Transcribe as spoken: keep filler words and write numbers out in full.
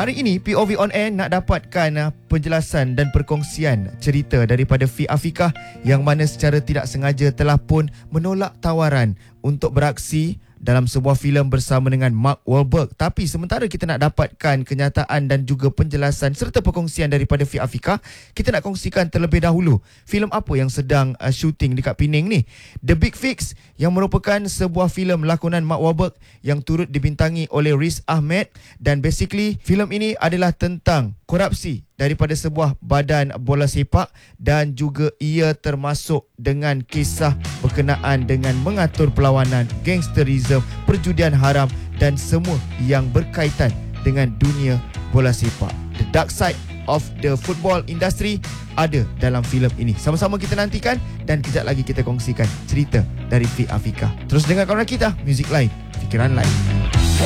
Hari ini P O V On Air nak dapatkan uh, penjelasan dan perkongsian cerita daripada Fi Afikah yang mana secara tidak sengaja telah pun menolak tawaran untuk beraksi dalam sebuah filem bersama dengan Mark Wahlberg. Tapi sementara kita nak dapatkan kenyataan dan juga penjelasan serta perkongsian daripada Fi Afikah, kita nak kongsikan terlebih dahulu filem apa yang sedang uh, syuting dekat Penang ni. The Big Fix yang merupakan sebuah filem lakonan Mark Wahlberg yang turut dibintangi oleh Riz Ahmed, dan basically filem ini adalah tentang korupsi daripada sebuah badan bola sepak dan juga ia termasuk dengan kisah berkenaan dengan mengatur perlawanan, gangsterism, perjudian haram dan semua yang berkaitan dengan dunia bola sepak. The dark side of the football industry ada dalam filem ini. Sama-sama kita nantikan dan kejap lagi kita kongsikan cerita dari Fi Afikah. Terus dengarkan kita, Music Lain, Fikiran Lain.